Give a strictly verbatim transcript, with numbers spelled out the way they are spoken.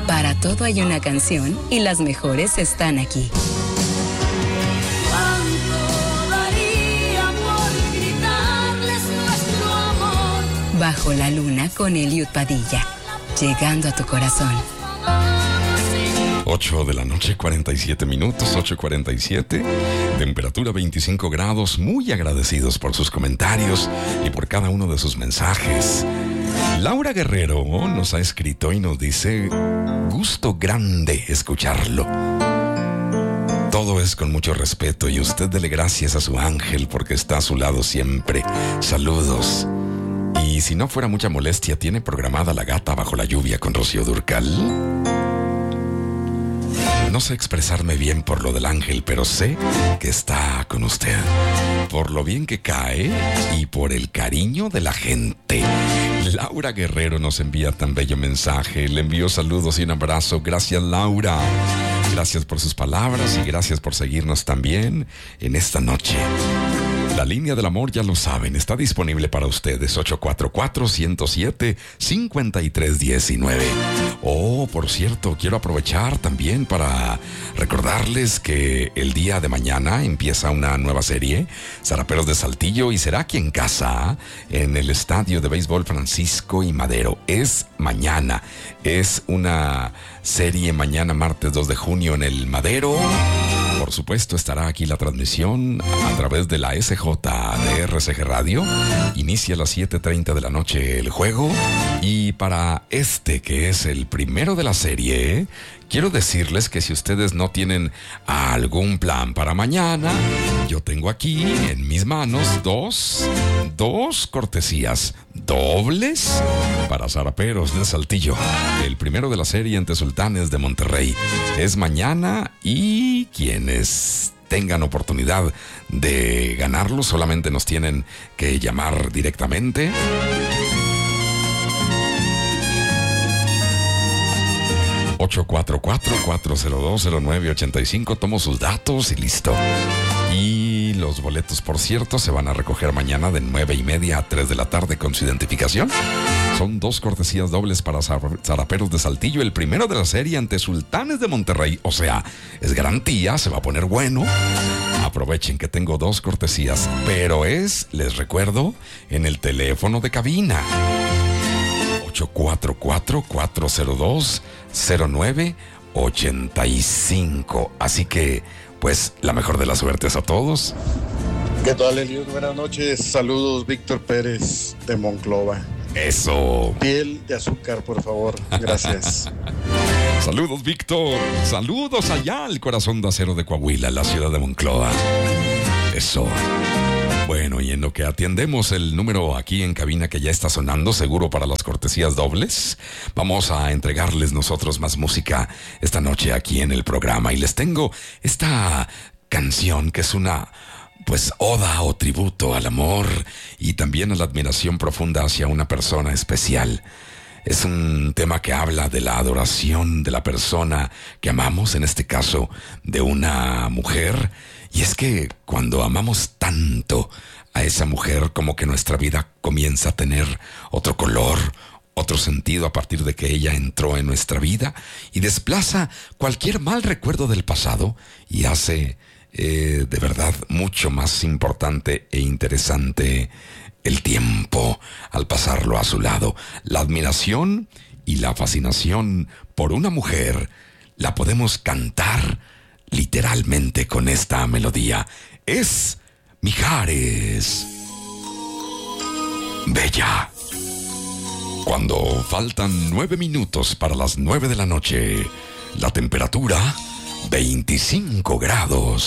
Para todo hay una canción y las mejores están aquí. ¿Cuánto daría por gritarles nuestro amor? Bajo la luna con Eliud Padilla, llegando a tu corazón. ocho de la noche, cuarenta y siete minutos, ocho cuarenta y siete, temperatura veinticinco grados, muy agradecidos por sus comentarios y por cada uno de sus mensajes. Laura Guerrero nos ha escrito y nos dice, gusto grande escucharlo. Todo es con mucho respeto y usted dele gracias a su ángel porque está a su lado siempre. Saludos. Y si no fuera mucha molestia, ¿tiene programada La Gata Bajo la Lluvia con Rocío Dúrcal? No sé expresarme bien por lo del ángel, pero sé que está con usted. Por lo bien que cae y por el cariño de la gente. Laura Guerrero nos envía tan bello mensaje. Le envío saludos y un abrazo. Gracias, Laura. Gracias por sus palabras y gracias por seguirnos también en esta noche. La línea del amor, ya lo saben, está disponible para ustedes. ocho cuatro cuatro, uno cero siete, cinco tres uno nueve. Oh, por cierto, quiero aprovechar también para recordarles que el día de mañana empieza una nueva serie, Zaraperos de Saltillo, y será aquí en casa, en el estadio de béisbol Francisco y Madero. Es mañana. Es una serie mañana, martes dos de junio, en el Madero. Por supuesto, estará aquí la transmisión a través de la S J de R C G Radio. Inicia a las siete treinta de la noche el juego. Y para este, que es el primero de la serie, quiero decirles que si ustedes no tienen algún plan para mañana, yo tengo aquí en mis manos dos, dos cortesías dobles para Zaraperos de Saltillo. El primero de la serie ante Sultanes de Monterrey es mañana, y quienes tengan oportunidad de ganarlo solamente nos tienen que llamar directamente. ocho cuatro cuatro, cuatro cero dos, cero nueve ocho cinco. Tomo sus datos y listo. Y los boletos, por cierto, se van a recoger mañana de nueve y media a tres de la tarde con su identificación. Son dos cortesías dobles para Zaraperos de Saltillo. El primero de la serie ante Sultanes de Monterrey. O sea, es garantía, se va a poner bueno. Aprovechen que tengo dos cortesías. Pero es, les recuerdo, en el teléfono de cabina. ocho cuatro cuatro, cuatro cero dos, cero nueve ocho cinco. Así que, pues, la mejor de las suertes a todos. ¿Qué tal, Eliud? Buenas noches. Saludos, Víctor Pérez de Monclova. Eso. Piel de azúcar, por favor. Gracias. Saludos, Víctor. Saludos allá al corazón de acero de Coahuila, la ciudad de Monclova. Eso. Bueno, y en lo que atendemos el número aquí en cabina que ya está sonando, seguro para las cortesías dobles, vamos a entregarles nosotros más música esta noche aquí en el programa. Y les tengo esta canción que es una, pues, oda o tributo al amor y también a la admiración profunda hacia una persona especial. Es un tema que habla de la adoración de la persona que amamos, en este caso de una mujer. Y es que cuando amamos tanto a esa mujer, como que nuestra vida comienza a tener otro color, otro sentido a partir de que ella entró en nuestra vida y desplaza cualquier mal recuerdo del pasado y hace eh, de verdad mucho más importante e interesante el tiempo al pasarlo a su lado. La admiración y la fascinación por una mujer la podemos cantar literalmente con esta melodía. Es Mijares, Bella. Cuando faltan nueve minutos para las nueve de la noche, la temperatura veinticinco grados.